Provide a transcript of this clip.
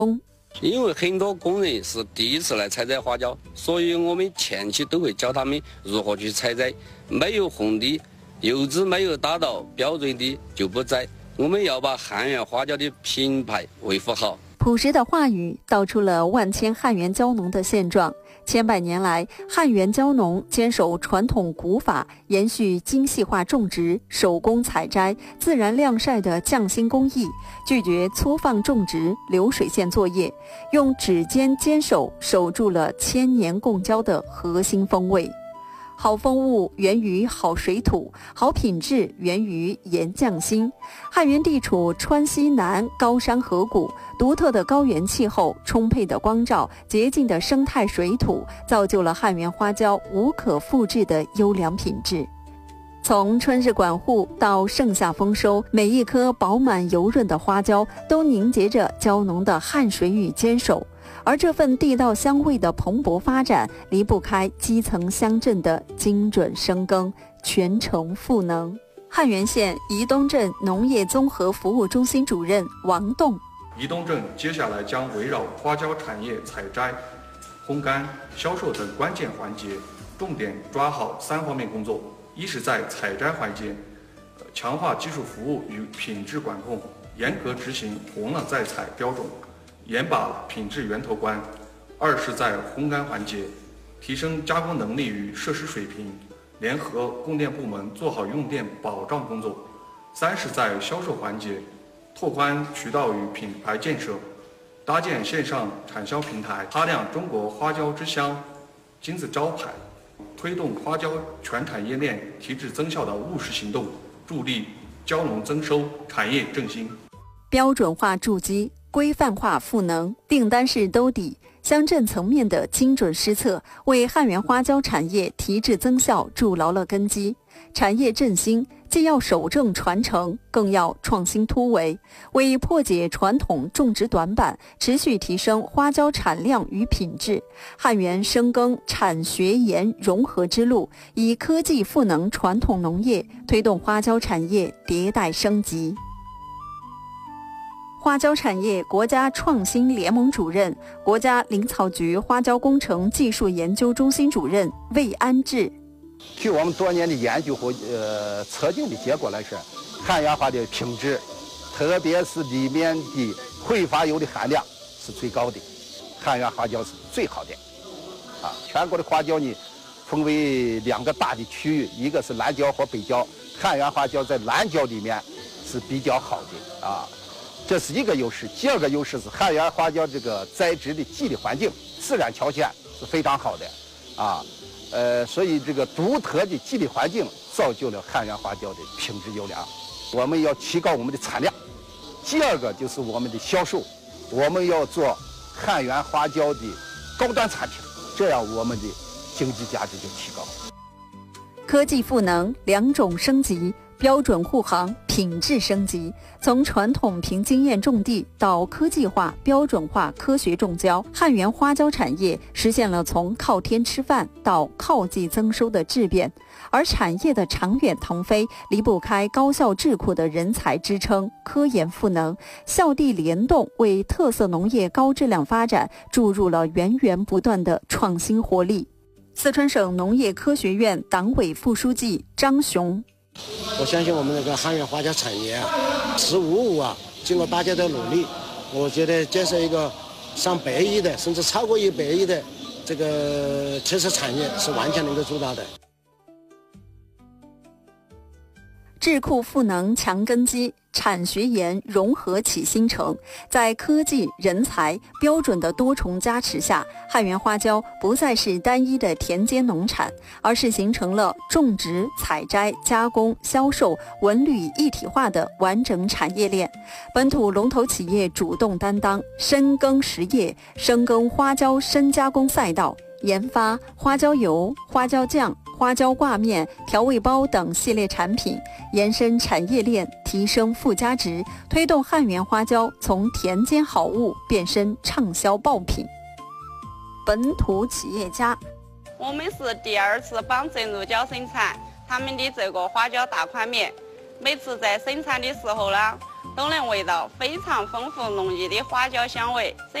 因为很多工人是第一次来采摘花椒，所以我们前期都会教他们如何去采摘。没有红的，油脂没有达到标准的就不摘。我们要把汉源花椒的品牌维护好。 朴实的话语道出了万千汉源蕉农的现状。千百年来，汉源蕉农坚守传统古法，延续精细化种植、手工采摘、自然晾晒的匠心工艺，拒绝粗放种植、流水线作业，用指尖坚守守住了千年贡蕉的核心风味。好风物源于好水土，好品质源于岩匠心。汉源地处川西南高山河谷，独特的高原气候、充沛的光照、洁净的生态水土，造就了汉源花椒无可复制的优良品质。从春日管护到盛夏丰收，每一颗饱满油润的花椒都凝结着蕉农的汗水与坚守。而这份地道香味的蓬勃发展，离不开基层乡镇的精准深耕、全程赋能。汉源县宜东镇农业综合服务中心主任王栋： 宜东镇接下来将围绕花椒产业采摘、烘干、销售等关键环节，重点抓好3方面工作：一是在采摘环节，强化技术服务与品质管控，严格执行红了再采标准，严把品质源头关；二是在烘干环节，提升加工能力与设施水平，联合供电部门做好用电保障工作；三是在销售环节，拓宽渠道与品牌建设，搭建线上产销平台，擦亮中国花椒之乡金字招牌，推动花椒全产业链提质增效的务实行动，助力蕉农增收、产业振兴。 标准化筑基，规范化赋能，订单式兜底，乡镇层面的精准施策，为汉源花椒产业提质增效筑牢了根基。产业振兴既要守正传承，更要创新突围，为破解传统种植短板，持续提升花椒产量与品质，汉源深耕产学研融合之路，以科技赋能传统农业，推动花椒产业迭代升级。花椒产业国家创新联盟主任、国家林草局花椒工程技术研究中心主任魏安志： 据我们多年的研究和测定的结果来说，汉源花的品质，特别是里面的挥发油的含量是最高的，汉源花椒是最好的。全国的花椒呢，分为2个大的区域，一个是南椒和北椒，汉源花椒在南椒里面是比较好的这是一个优势。第二个优势是汉源花椒这个栽植的地理环境、自然条件是非常好的所以这个独特的地理环境造就了汉源花椒的品质优良。我们要提高我们的产量。第二个就是我们的销售，我们要做汉源花椒的高端产品，这样我们的经济价值就提高。 科技赋能2种升级，标准护航，品质升级。从传统凭经验种地到科技化、标准化、科学种椒，汉源花椒产业实现了从靠天吃饭到靠季增收的质变。而产业的长远腾飞离不开高校智库的人才支撑、科研赋能，校地联动为特色农业高质量发展注入了源源不断的创新活力。四川省农业科学院党委副书记张雄： 我相信我们那个汉源花椒产业15经过大家的努力，我觉得建设一个上100亿的甚至超过100亿的这个特色产业是完全能够做到的。 智库赋能强根基，产学研融合起新城。在科技、人才、标准的多重加持下，汉源花椒不再是单一的田间农产，而是形成了种植、采摘、加工、销售、文旅一体化的完整产业链。本土龙头企业主动担当，深耕实业，深耕花椒深加工赛道，研发花椒油、花椒酱、花椒挂面、调味包等系列产品，延伸产业链，提升附加值，推动汉源花椒从田间好物变身畅销爆品。本土企业家： 我们是第2次帮正入椒生产他们的这个花椒大宽面，每次在生产的时候呢， 都能闻到非常丰富浓郁的花椒香味。